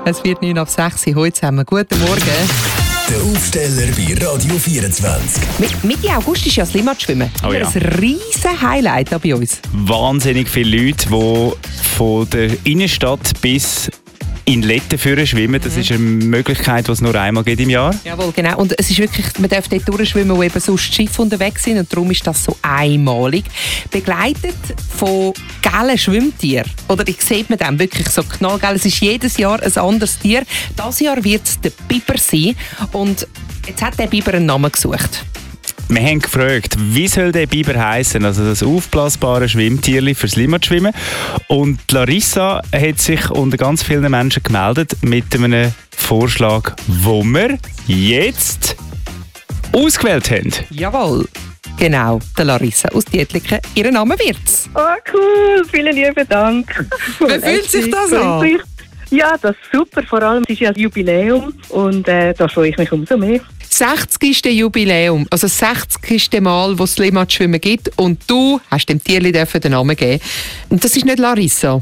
Es wird 9:06 heute zusammen. Guten Morgen. Der Aufsteller bei Radio 24. Mitte August ist ja das Limmatschwimmen. Oh ja. Ein riesen Highlight bei uns. Wahnsinnig viele Leute, die von der Innenstadt bis in Letten schwimmen. Das ist eine Möglichkeit, die es nur einmal geht im Jahr. Jawohl, genau. Und es ist wirklich, man darf dort durchschwimmen, wo eben sonst Schiffe unterwegs sind. Und darum ist das so einmalig. Begleitet von gelben Schwimmtieren. Oder ich sehe man dann wirklich so knallgelb. Es ist jedes Jahr ein anderes Tier. Dieses Jahr wird es der Biber sein. Und jetzt hat der Biber einen Namen gesucht. Wir haben gefragt, wie soll der Biber heißen, also das aufblasbare Schwimmtierli fürs Limmatschwimmen. Und Larissa hat sich unter ganz vielen Menschen gemeldet mit einem Vorschlag, wo wir jetzt ausgewählt haben. Jawohl. Genau, der Larissa aus Dietliken. Ihr Name wird's. Oh, cool. Vielen lieben Dank. Wie fühlt sich das an? Ja, das ist super. Vor allem, es ist ja ein Jubiläum und da freue ich mich umso mehr. 60. Jubiläum, also das 60. Mal, wo es Limmatschwimmen gibt und du hast dem Tierli den Namen geben. Und das ist nicht Larissa.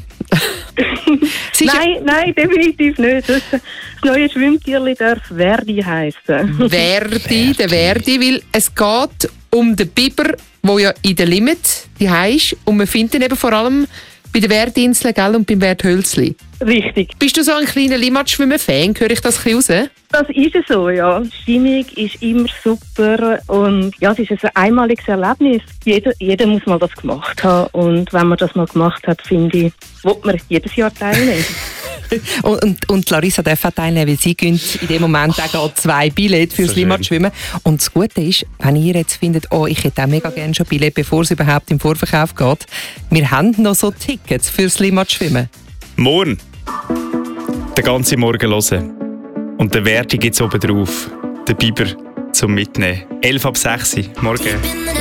Nein, definitiv nicht. Das neue Schwimmtierli darf Verdi heißen. Verdi, der Verdi, weil es geht um den Biber, der ja in der Limit die ist und man findet ihn eben vor allem bei der Werdinsel und beim Werthölzli. Richtig. Bist du so ein kleiner Limmatschwimmen-Fan? Höre ich das ein bisschen raus? Das ist es so, ja. Die Stimmung ist immer super und ja, es ist ein einmaliges Erlebnis. Jeder muss mal das gemacht haben und wenn man das mal gemacht hat, finde ich, will man jedes Jahr teilnehmen. Und Larissa darf auch teilnehmen, weil sie gönnt in dem Moment auch 2 Billette fürs So Limmatschwimmen. Und das Gute ist, wenn ihr jetzt findet, oh, ich hätte auch mega gerne schon Billett, bevor es überhaupt im Vorverkauf geht, wir haben noch so Tickets fürs Limmatschwimmen. Morgen. Den ganzen Morgen hören. Und der Werte gibt es oben drauf. Der Biber zum Mitnehmen. 11 ab 6 Morgen.